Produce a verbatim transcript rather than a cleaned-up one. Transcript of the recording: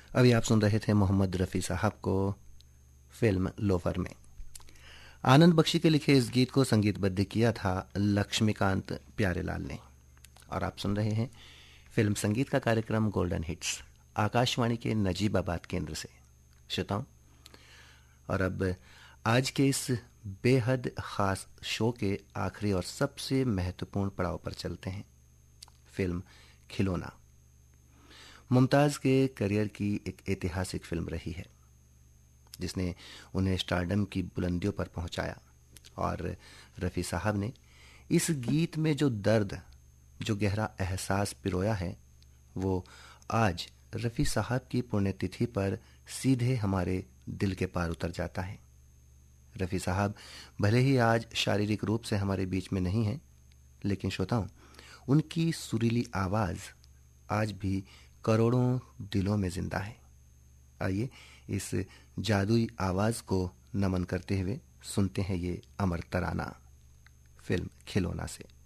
अभी आप सुन रहे थे मोहम्मद रफ़ी साहब को फिल्म लोफर में। आनंद बख्शी के लिखे इस गीत को संगीतबद्ध किया था लक्ष्मीकांत प्यारेलाल ने। और आप सुन रहे हैं फिल्म संगीत का कार्यक्रम गोल्डन हिट्स, आकाशवाणी के नजीबाबाद केंद्र से। श्रोताओं, और अब आज के इस बेहद ख़ास शो के आखिरी और सबसे महत्वपूर्ण पड़ाव पर चलते हैं। फिल्म खिलौना मुमताज़ के करियर की एक ऐतिहासिक फिल्म रही है, जिसने उन्हें स्टारडम की बुलंदियों पर पहुंचाया। और रफ़ी साहब ने इस गीत में जो दर्द, जो गहरा एहसास पिरोया है, वो आज रफ़ी साहब की पुण्यतिथि पर सीधे हमारे दिल के पार उतर जाता है। रफ़ी साहब भले ही आज शारीरिक रूप से हमारे बीच में नहीं हैं, लेकिन श्रोताओं, उनकी सुरीली आवाज़ आज भी करोड़ों दिलों में जिंदा है। आइए इस जादुई आवाज़ को नमन करते हुए सुनते हैं ये अमर तराना फिल्म खिलौना से।